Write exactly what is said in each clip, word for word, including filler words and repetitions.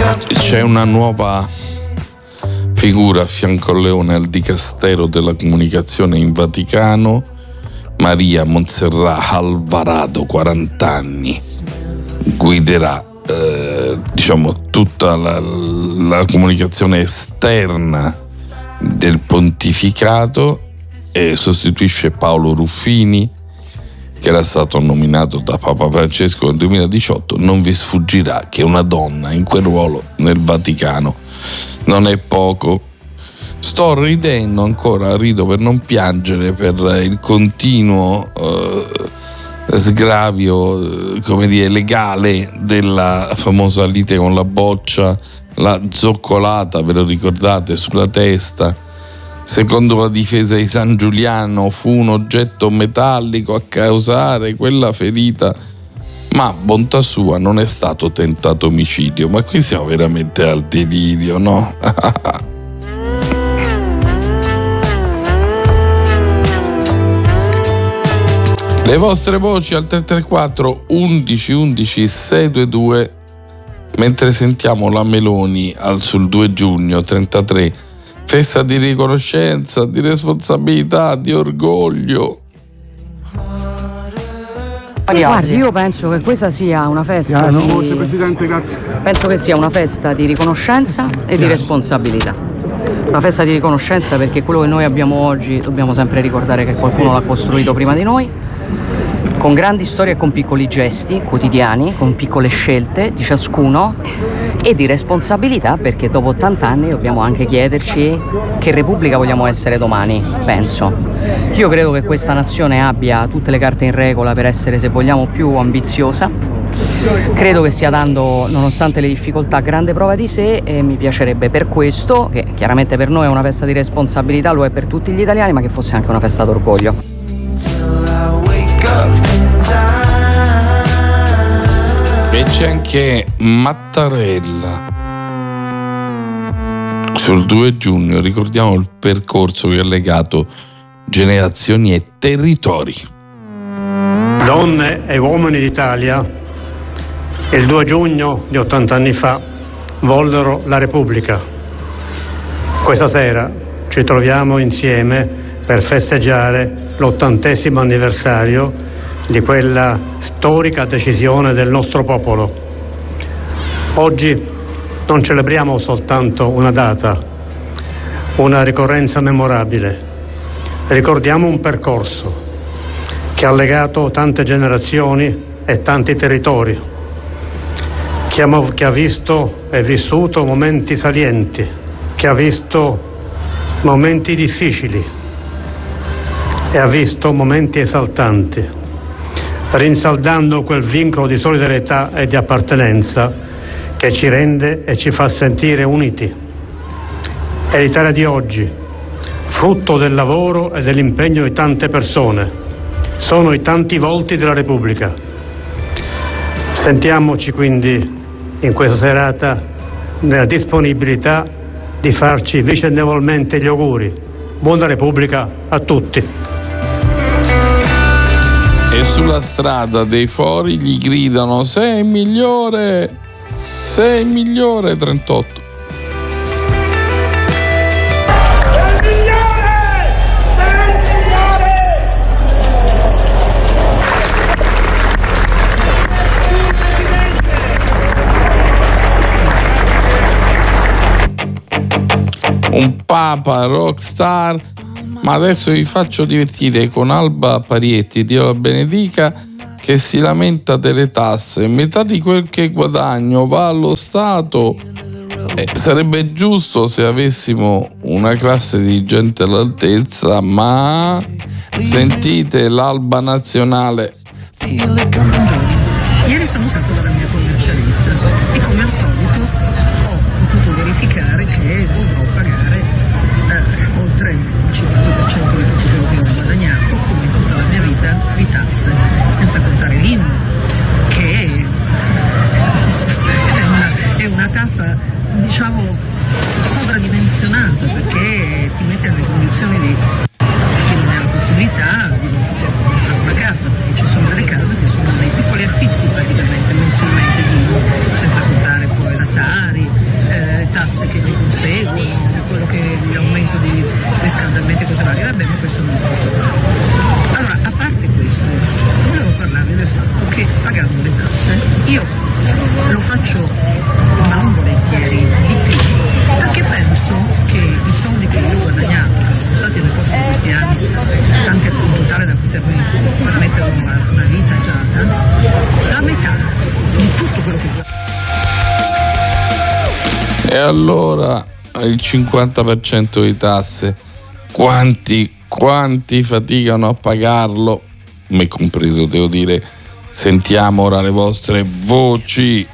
C'è una nuova figura a fianco a Leone al Dicastero della Comunicazione in Vaticano, Maria Montserrat Alvarado, quaranta anni, guiderà eh, diciamo tutta la, la comunicazione esterna del pontificato e sostituisce Paolo Ruffini, che era stato nominato da Papa Francesco nel duemiladiciotto. Non vi sfuggirà che una donna in quel ruolo nel Vaticano non è poco. Sto ridendo ancora, rido per non piangere, per il continuo eh, sgravio, eh, come dire, legale della famosa lite con la Boccia, la zoccolata, ve lo ricordate, sulla testa. Secondo la difesa di San Giuliano fu un oggetto metallico a causare quella ferita, ma bontà sua non è stato tentato omicidio. Ma qui siamo veramente al delirio, no? Le vostre voci al tre tre quattro undici undici seicentoventidue, mentre sentiamo la Meloni al, sul due giugno trentatré, festa di riconoscenza, di responsabilità, di orgoglio. Guardi, io penso che questa sia una festa no, di... Presidente, grazie. Penso che sia una festa di riconoscenza e di responsabilità. Una festa di riconoscenza perché quello che noi abbiamo oggi dobbiamo sempre ricordare che qualcuno l'ha costruito prima di noi, con grandi storie e con piccoli gesti quotidiani, con piccole scelte di ciascuno, e di responsabilità perché dopo ottanta anni dobbiamo anche chiederci che Repubblica vogliamo essere domani, penso. Io credo che questa nazione abbia tutte le carte in regola per essere, se vogliamo, più ambiziosa. Credo che stia dando, nonostante le difficoltà, grande prova di sé, e mi piacerebbe per questo, che chiaramente per noi è una festa di responsabilità, lo è per tutti gli italiani, ma che fosse anche una festa d'orgoglio. E c'è anche Mattarella. Sul due giugno ricordiamo il percorso che ha legato generazioni e territori. Donne e uomini d'Italia, il due giugno di ottanta anni fa, vollero la Repubblica. Questa sera ci troviamo insieme per festeggiare l'ottantesimo anniversario di quella storica decisione del nostro popolo. Oggi non celebriamo soltanto una data, una ricorrenza memorabile, ricordiamo un percorso che ha legato tante generazioni e tanti territori, che ha, che ha visto e vissuto momenti salienti, che ha visto momenti difficili e ha visto momenti esaltanti, rinsaldando quel vincolo di solidarietà e di appartenenza che ci rende e ci fa sentire uniti. È l'Italia di oggi, frutto del lavoro e dell'impegno di tante persone. Sono i tanti volti della Repubblica. Sentiamoci quindi in questa serata nella disponibilità di farci vicendevolmente gli auguri. Buona Repubblica a tutti. E sulla strada dei fori gli gridano: sei il migliore, sei il migliore. Trentotto. Un papa rockstar. Ma adesso vi faccio divertire con Alba Parietti, Dio la benedica, che si lamenta delle tasse. Metà di quel che guadagno va allo Stato. Eh, sarebbe giusto se avessimo una classe dirigente all'altezza, ma sentite l'Alba nazionale. Ieri sono stato dalla mia commercialista e come al solito ho potuto verificare che dovrò pagare eh, oltre il cinquanta per cento di tutto quello che ho guadagnato, come in tutta la mia vita, di tasse, senza contare l'I M U, che è una, è una tassa, diciamo, sovradimensionata, perché ti mette nelle condizioni di chi non ha la possibilità di comprare una casa, perché ci sono delle case che sono dei piccoli affitti praticamente mensilmente, di, senza contare poi la Tari, seguono, di quello che l'aumento di riscaldamento e cose varie, vabbè, ma questo non si può sapere. Allora, a parte questo, volevo parlarvi del fatto che pagando le tasse, io lo faccio, ma non volentieri, di più, perché penso che i soldi che io ho guadagnato, che sono stati nel corso di questi anni, tanti appunto tale da potermi permettere una, una vita agiata, la metà di tutto quello che guadagno. E allora il cinquanta per cento di tasse, quanti, quanti faticano a pagarlo? Me compreso, devo dire. Sentiamo ora le vostre voci.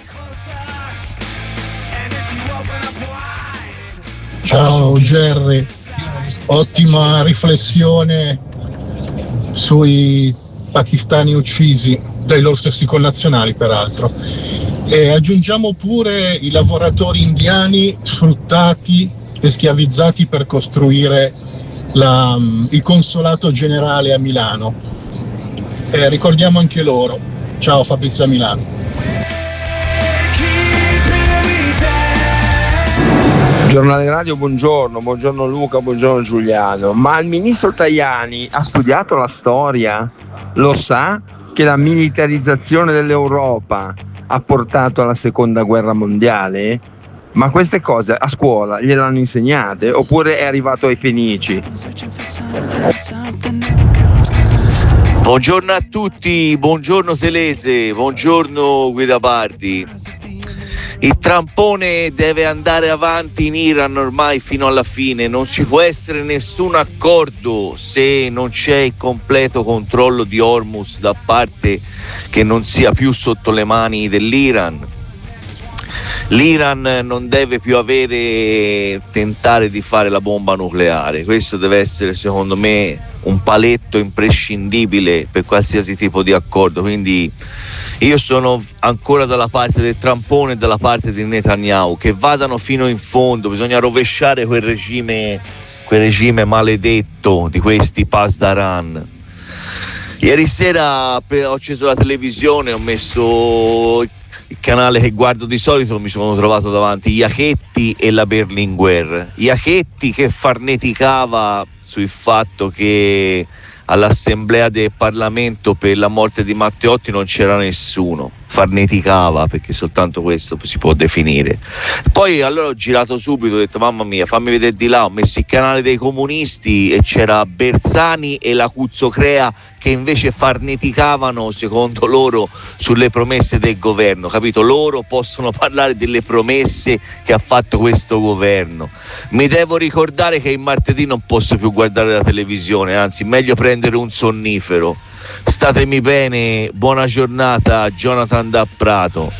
Ciao Gerry, ottima riflessione sui pakistani uccisi dai loro stessi connazionali, peraltro. E aggiungiamo pure i lavoratori indiani sfruttati e schiavizzati per costruire la, il consolato generale a Milano. E ricordiamo anche loro. Ciao Fabrizio a Milano. Giornale Radio, buongiorno, buongiorno Luca, buongiorno Giuliano. Ma il ministro Tajani ha studiato la storia? Lo sa che la militarizzazione dell'Europa ha portato alla seconda guerra mondiale? Ma queste cose a scuola gliel'hanno insegnate oppure è arrivato ai Fenici? Buongiorno a tutti, buongiorno Telese, buongiorno Guida Pardi. Il trampone deve andare avanti in Iran ormai fino alla fine, non ci può essere nessun accordo se non c'è il completo controllo di Hormuz da parte che non sia più sotto le mani dell'Iran. L'Iran non deve più avere tentare di fare la bomba nucleare, questo deve essere secondo me un paletto imprescindibile per qualsiasi tipo di accordo, quindi io sono ancora dalla parte del trampone e dalla parte di Netanyahu, che vadano fino in fondo, bisogna rovesciare quel regime, quel regime maledetto di questi Pasdaran. Ieri sera ho acceso la televisione, ho messo il canale che guardo di solito, mi sono trovato davanti Iachetti e la Berlinguer. Iachetti che farneticava sul fatto che all'assemblea del Parlamento per la morte di Matteotti non c'era nessuno, farneticava, perché soltanto questo si può definire. Poi allora ho girato subito, ho detto mamma mia, fammi vedere di là, ho messo il canale dei comunisti e c'era Bersani e la Cuzzocrea che invece farneticavano secondo loro sulle promesse del governo, capito? Loro possono parlare delle promesse che ha fatto questo governo. Mi devo ricordare che il martedì non posso più guardare la televisione, anzi meglio prendere un sonnifero. Statemi bene, buona giornata, Jonathan da Prato.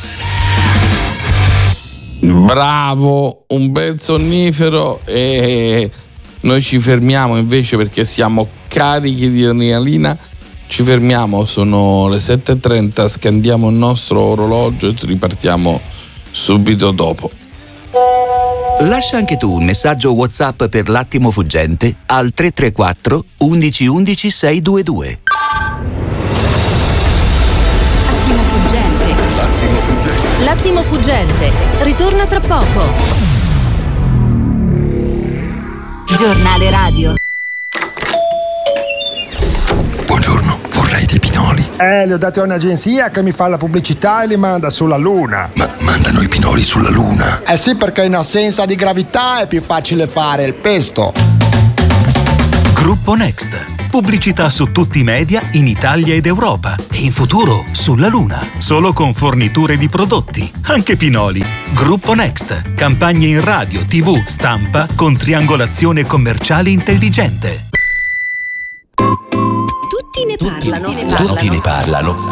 Bravo, un bel sonnifero, e noi ci fermiamo invece perché siamo carichi di adrenalina. Ci fermiamo, sono le sette e trenta, scandiamo il nostro orologio e ripartiamo subito dopo. Lascia anche tu un messaggio WhatsApp per l'attimo fuggente al tre tre quattro undici undici seicentoventidue. Attimo fuggente. L'attimo fuggente. L'attimo fuggente. Ritorna tra poco. Giornale Radio. Buongiorno, vorrei dei pinoli. Eh, li ho dati a un'agenzia che mi fa la pubblicità e li manda sulla Luna. Ma mandano i pinoli sulla Luna? Eh sì, perché in assenza di gravità è più facile fare il pesto. Gruppo Next. Pubblicità su tutti i media in Italia ed Europa e in futuro sulla Luna. Solo con forniture di prodotti, anche pinoli. Gruppo Next. Campagne in radio, tivù, stampa con triangolazione commerciale intelligente. Tutti ne parlano. Tutti ne parlano.